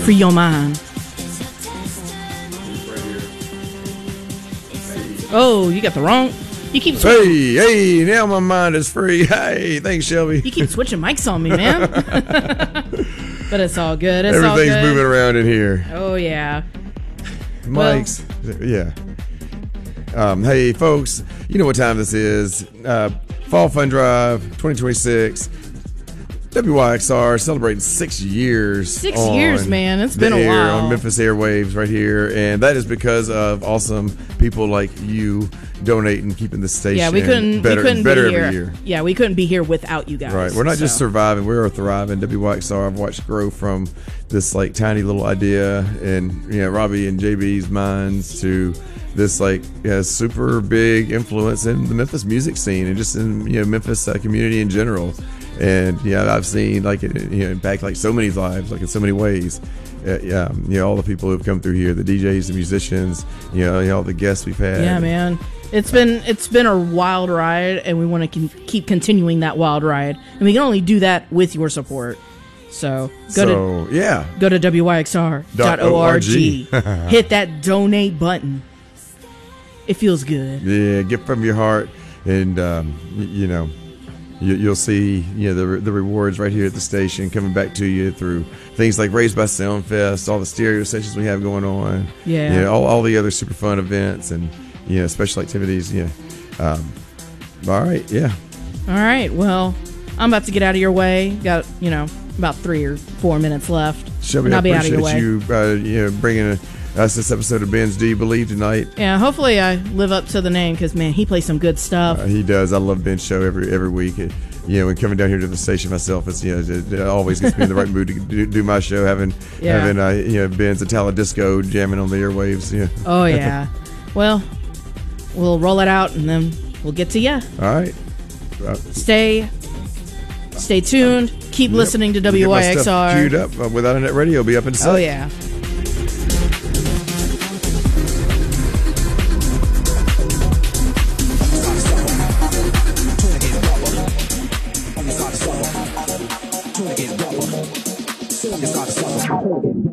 free your mind. Oh, you got the wrong. You keep switching. Hey, now my mind is free. Hey, thanks, Shelby. You keep switching mics on me, man. But it's all good. It's all Everything's good. moving around in here. Oh yeah. Mics. Yeah. Hey, folks, you know what time this is. Fall Fun Drive 2026. WYXR celebrating 6 years. 6 years, man. It's been a air, while. on Memphis airwaves right here. And that is because of awesome people like you donating, keeping the station better be every here. year. Yeah, we couldn't be here without you guys. Right. We're not just surviving, we're thriving. WYXR, I've watched grow from this like tiny little idea and Robbie and JB's minds to this like super big influence in the Memphis music scene and just in Memphis community in general. And I've seen like impact like so many lives, like in so many ways. All the people who've come through here, the DJs, the musicians, all the guests we've had. Yeah, man. It's been a wild ride, and we want to keep continuing that wild ride, and we can only do that with your support. So go to WYXR.org. Hit that donate button. It feels good. Yeah, give from your heart, and you'll see the rewards right here at the station coming back to you through things like Raised by Soundfest, all the stereo sessions we have going on. Yeah. All the other super fun events and special activities. All right. Yeah. All right. Well, I'm about to get out of your way. Got about 3 or 4 minutes left. Shelby, I'll be out of your appreciate you bringing us this episode of Ben's Do You Believe tonight. Yeah, hopefully I live up to the name because, man, he plays some good stuff. He does. I love Ben's show every week. When coming down here to the station myself, it's it always gets me in the right mood to do my show. Having Ben's Italo Disco jamming on the airwaves. Yeah. Oh yeah. Well, we'll roll it out and then we'll get to you. All right. Stay tuned. Keep listening to WYXR. Queued up. Without a net radio, will be up in a sec. Oh yeah.